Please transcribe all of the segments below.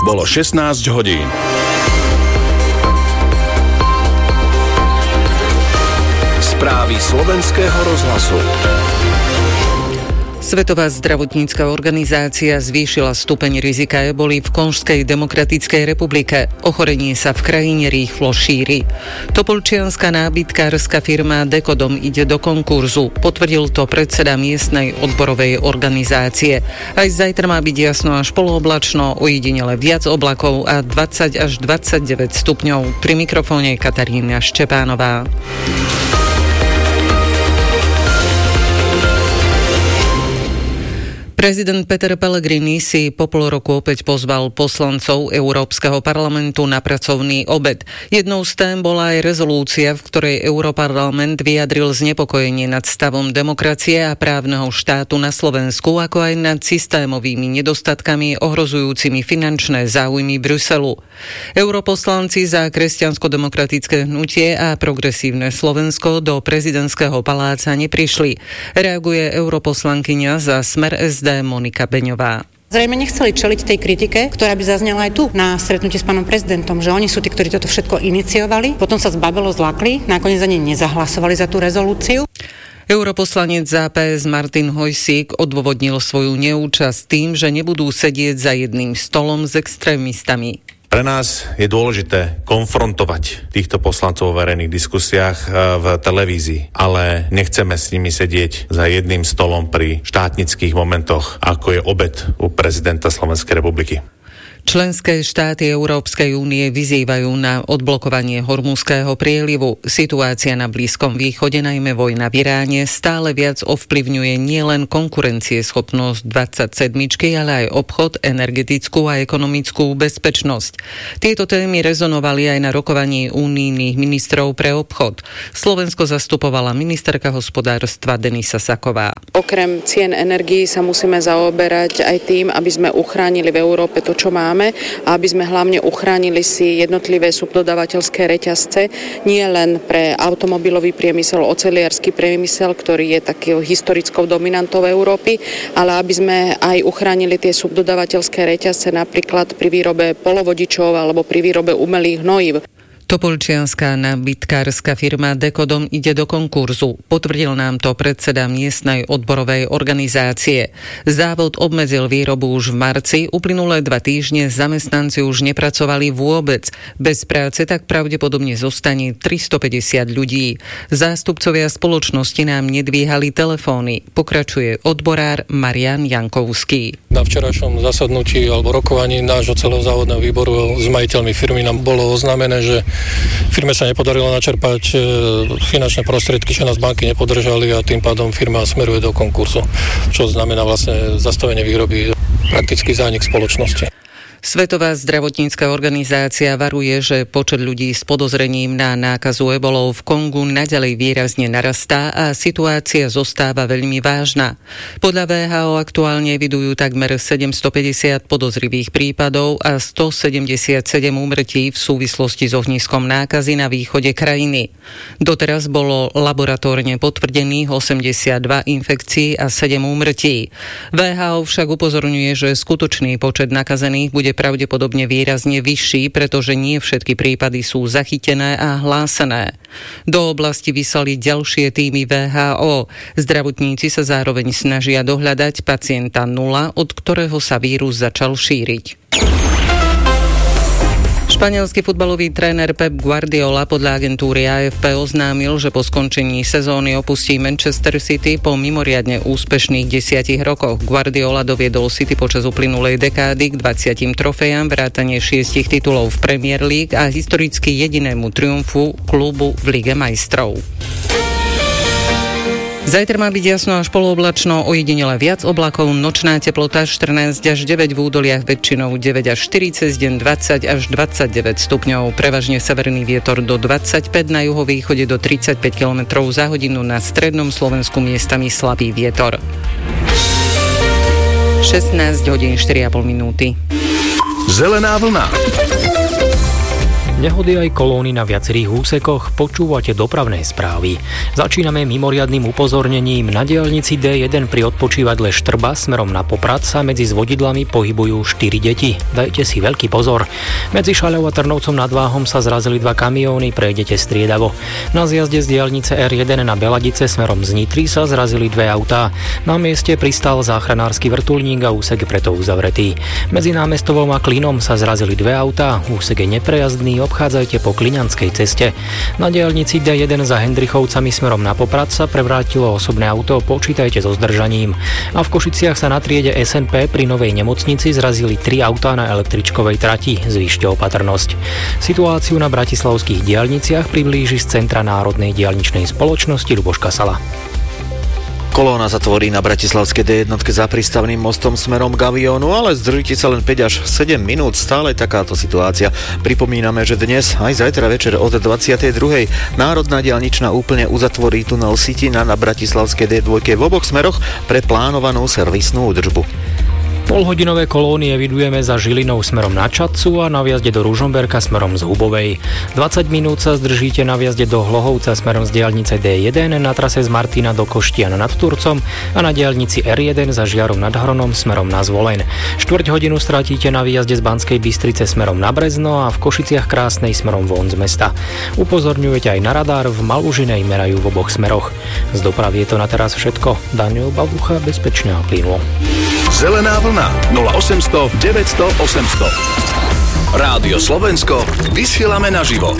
Bolo 16 hodín. Správy slovenského rozhlasu. Svetová zdravotnícka organizácia zvýšila stupeň rizika eboli v Konžskej demokratickej republike. Ochorenie sa v krajine rýchlo šíri. Topolčianska nábytkárska firma Dekodom ide do konkurzu. Potvrdil to predseda miestnej odborovej organizácie. Aj zajtra má byť jasno až polooblačno, ojedinele viac oblakov a 20 až 29 stupňov. Pri mikrofóne Katarína Štepánová. Prezident Peter Pellegrini si po pol roku opäť pozval poslancov Európskeho parlamentu na pracovný obed. Jednou z tém bola aj rezolúcia, v ktorej Europarlament vyjadril znepokojenie nad stavom demokracie a právneho štátu na Slovensku, ako aj nad systémovými nedostatkami ohrozujúcimi finančné záujmy Bruselu. Europoslanci za Kresťansko-demokratické hnutie a Progresívne Slovensko do prezidentského paláca neprišli. Reaguje europoslankyňa za Smer SD Monika Beňová. Zrejme nechceli čeliť tej kritike, ktorá by zaznela aj tu na stretnutí s pánom prezidentom, že oni sú tí, ktorí toto všetko iniciovali, potom sa zbabelo zlakli, nakoniec ani nezahlasovali za tú rezolúciu. Europoslanec za PS Martin Hojsík odôvodnil svoju neúčasť tým, že nebudú sedieť za jedným stolom s extrémistami. Pre nás je dôležité konfrontovať týchto poslancov vo verejných diskusiách v televízii, ale nechceme s nimi sedieť za jedným stolom pri štátnických momentoch, ako je obed u prezidenta Slovenskej republiky. Členské štáty Európskej únie vyzývajú na odblokovanie Hormuzského prielivu. Situácia na Blízkom východe, najmä vojna v Iráne, stále viac ovplyvňuje nielen konkurencieschopnosť 27, ale aj obchod, energetickú a ekonomickú bezpečnosť. Tieto témy rezonovali aj na rokovaní unijných ministrov pre obchod. Slovensko zastupovala ministerka hospodárstva Denisa Saková. Okrem cien energií sa musíme zaoberať aj tým, aby sme uchránili v Európe to, čo máme, a aby sme hlavne uchránili si jednotlivé subdodávateľské reťazce, nie len pre automobilový priemysel, oceliarsky priemysel, ktorý je takou historickou dominantou Európy, ale aby sme aj uchránili tie subdodávateľské reťazce napríklad pri výrobe polovodičov alebo pri výrobe umelých hnojív. Topolčianska nábytkárska firma Dekodom ide do konkurzu. Potvrdil nám to predseda miestnej odborovej organizácie. Závod obmedzil výrobu už v marci, uplynulé 2 týždne zamestnanci už nepracovali vôbec. Bez práce tak pravdepodobne zostane 350 ľudí. Zástupcovia spoločnosti nám nedvíhali telefóny. Pokračuje odborár Marian Jankovský. Na včerajšom zasadnutí alebo rokovaní nášho celého závodného výboru s majiteľmi firmy nám bolo oznámené, že firme sa nepodarilo načerpať finančné prostriedky, že nás banky nepodržali a tým pádom firma smeruje do konkurzu, čo znamená vlastne zastavenie výroby, prakticky zánik spoločnosti. Svetová zdravotnícka organizácia varuje, že počet ľudí s podozrením na nákazu ebolou v Kongu naďalej výrazne narastá a situácia zostáva veľmi vážna. Podľa WHO aktuálne evidujú takmer 750 podozrivých prípadov a 177 úmrtí v súvislosti s ohniskom nákazy na východe krajiny. Doteraz bolo laboratórne potvrdených 82 infekcií a 7 úmrtí. WHO však upozorňuje, že skutočný počet nakazených bude pravdepodobne výrazne vyšší, pretože nie všetky prípady sú zachytené a hlásené. Do oblasti vyslali ďalšie týmy WHO. Zdravotníci sa zároveň snažia dohľadať pacienta 0, od ktorého sa vírus začal šíriť. Španielský futbalový tréner Pep Guardiola podľa agentúry AFP oznámil, že po skončení sezóny opustí Manchester City po mimoriadne úspešných 10 rokoch. Guardiola doviedol City počas uplynulej dekády k 20 trofejám, vrátane 6 titulov v Premier League a historicky jedinému triumfu klubu v Lige majstrov. Zajtra má byť jasno až polooblačno, ojedinele viac oblakov, nočná teplota 14 až 9 v údoliach, väčšinou 9 až 4, cez deň 20 až 29 stupňov, prevažne severný vietor do 25, na juhovýchode do 35 km za hodinu, na strednom Slovensku miestami slabý vietor. 16 hodín 4,5 minúty. Zelená vlna. Nehody aj kolóny na viacerých úsekoch, počúvate dopravné správy. Začíname mimoriadnym upozornením. Na diaľnici D1 pri odpočívadle Štrba smerom na Poprad sa medzi zvodidlami pohybujú 4 deti. Dajte si veľký pozor. Medzi Šaľou a Trnovcom nad Váhom sa zrazili 2 kamióny, prejdete striedavo. Na zjazde z diaľnice R1 na Beladice smerom z Nitry sa zrazili 2 autá. Na mieste pristal záchranársky vrtuľník a úsek preto uzavretý. Medzi Námestovom a Klinom sa zrazili 2 autá. Úsek je neprejazdný, obchádzajte po Kliňanskej ceste. Na diaľnici D1 za Hendrichovcami smerom na Poprad sa prevrátilo osobné auto, počítajte so zdržaním. A v Košiciach sa na triede SNP pri Novej nemocnici zrazili 3 autá na električkovej trati, zvýšte opatrnosť. Situáciu na bratislavských diaľniciach priblíži z Centra národnej diaľničnej spoločnosti Ľuboš Kasala. Kolóna sa tvorí na bratislavskej D1 za prístavným mostom smerom k Aviónu, ale zdržíte sa len 5 až 7 minút, stále takáto situácia. Pripomíname, že dnes aj zajtra večer od 22. národná diaľničná úplne uzatvorí tunel Sitina na bratislavskej D2 v oboch smeroch pre plánovanú servisnú údržbu. Polhodinové kolóny evidujeme za Žilinou smerom na Čadcu a na vjazde do Ružomberka smerom z Hubovej. 20 minút sa zdržíte na vjazde do Hlohovca smerom z diaľnice D1, na trase z Martina do Koštian nad Turcom a na diaľnici R1 za Žiarom nad Hronom smerom na Zvolen. 4 hodinu stratíte na výjazde z Banskej Bystrice smerom na Brezno a v Košiciach Krásnej smerom von z mesta. Upozorňujete aj na radár, v Malužinej merajú v oboch smeroch. Z dopravy je to na teraz všetko. Daniel Bavucha, bezpečne a plynulo. Zelená vlna 0800 900 800. Rádio Slovensko, vysielame naživo.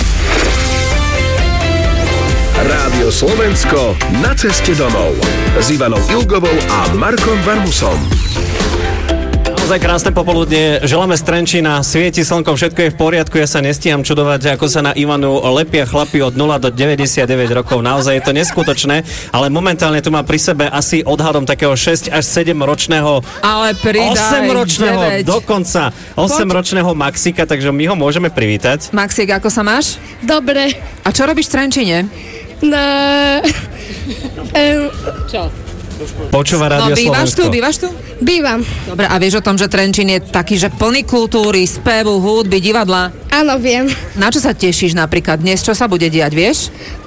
Rádio Slovensko, na ceste domov. S Ivanou Ilgovou a Markom Varmusom. Naozaj krásne popoludne, želáme z Trenčína, svieti slnko, všetko je v poriadku, ja sa nestíham čudovať, ako sa na Ivanu lepia chlapi od 0 do 99 rokov, naozaj je to neskutočné, ale momentálne tu má pri sebe asi odhadom takého 6 až 7 ročného, ale pridaj, 8 ročného, dokonca 8 ročného Maxika, takže my ho môžeme privítať. Maxik, ako sa máš? Dobre. A čo robíš v Trenčíne? Čo? Počúva Rádio Slovensko. Bývaš tu? Bývam. Dobre, a vieš o tom, že Trenčín je taký, že plný kultúry, spevu, hudby, divadla? Áno, viem. Na čo sa tešíš napríklad dnes? Čo sa bude diať, vieš?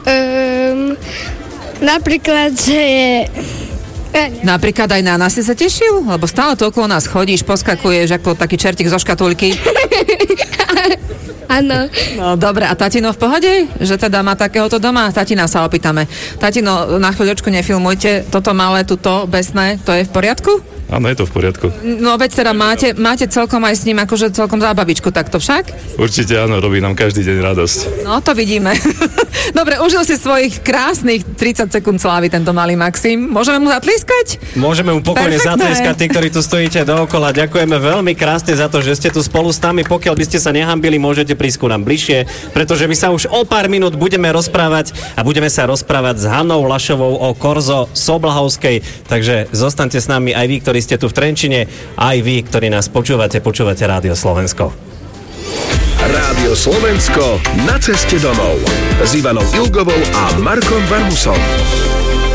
Napríklad, že je... Napríklad aj na nás si sa tešil? Lebo stále to okolo nás chodíš, poskakuješ ako taký čertík zo škatulky. Áno. No dobre, a tatino v pohode? Že teda má takéhoto doma? Tatina sa opýtame. Tatino, na chvíľočku nefilmujte. Toto malé, tuto besné, to je v poriadku? Áno, je to v poriadku. No veď teda máte celkom aj s ním akože celkom zábavičku, takto však? Určite áno, robí nám každý deň radosť. No, to vidíme. Dobre, užil si svojich krásnych 30 sekúnd slávy tento malý Maxim. Môžeme mu zatlískať? Môžeme mu pokojne zatlieskať, tí, ktorí tu stojíte dookola. Ďakujeme veľmi krásne za to, že ste tu spolu s nami. Pokiaľ by ste sa nehambili, môžete prísť ku nám bližšie, pretože my sa už o pár minút budeme rozprávať a budeme sa rozprávať s Hanou Lašovou o Korzo Soblahovskej. Takže zostaňte s nami aj vy, ktorí ste tu v Trenčine, aj vy, ktorí nás počúvate Rádio Slovensko. Rádio Slovensko, na ceste domov. S Ivanou Ilgovou a Markom Varmusom.